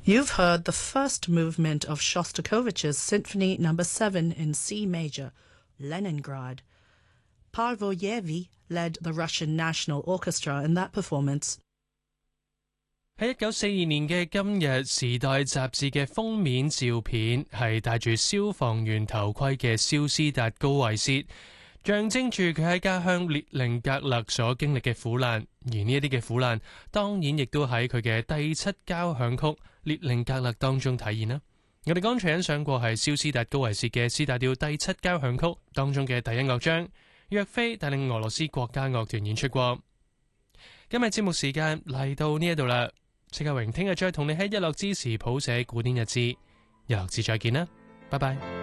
You've heard the first movement of Shostakovich's Symphony No. 7 in C major, Leningrad. Parvoyevi led the Russian National Orchestra in that performance. 喺1942年嘅今日，《時代》雜誌嘅封面照片係戴住消防員頭盔嘅肖斯達高維薛，象徵住佢喺家鄉列寧格勒所經歷嘅苦難。而呢一啲嘅苦難，當然亦都喺佢嘅第7交響曲《列寧格勒》當中體現啦。我哋剛才欣賞過係肖斯達高維薛嘅 C 大調第7交響曲當中嘅第1樂章，約菲帶領俄羅斯國家樂團演出過。今日節目時間嚟到呢一度啦。戚家榮聽日再同你喺一樂之時譜寫古典日誌，一樂之再見啦，拜拜。